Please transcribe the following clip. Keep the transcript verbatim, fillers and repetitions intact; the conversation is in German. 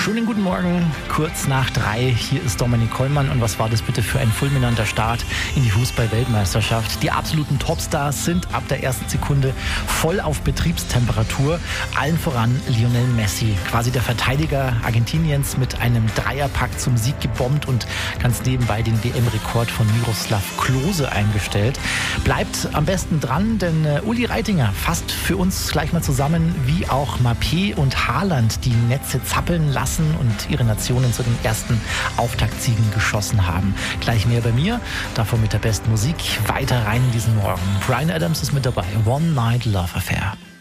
Schönen guten Morgen, kurz nach drei. Hier ist Dominik Kollmann. Und was war das bitte für ein fulminanter Start in die Fußball-Weltmeisterschaft? Die absoluten Topstars sind ab der ersten Sekunde voll auf Betriebstemperatur. Allen voran Lionel Messi, quasi der Verteidiger Argentiniens, mit einem Dreierpack zum Sieg gebombt und ganz nebenbei den W M-Rekord von Miroslav Klose eingestellt. Bleibt am besten dran, denn Uli Reitinger fasst für uns gleich mal zusammen, wie auch Mbappé und Haaland die Netze zappeln lassen und ihre Nationen zu den ersten Auftaktsiegen geschossen haben. Gleich mehr bei mir, davor mit der besten Musik. Weiter rein in diesen Morgen. Bryan Adams ist mit dabei. One Night Love Affair.